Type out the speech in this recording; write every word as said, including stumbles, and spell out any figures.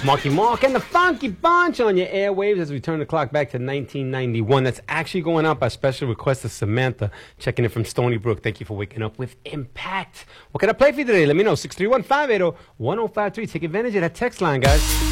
Marky Mark and the Funky Bunch on your airwaves as we turn the clock back to nineteen ninety-one. That's actually going out by special request of Samantha, checking in from Stony Brook. Thank you for waking up with Impact. What can I play for you today? Let me know. six three one, five eight zero, one zero five three. Take advantage of that text line, guys.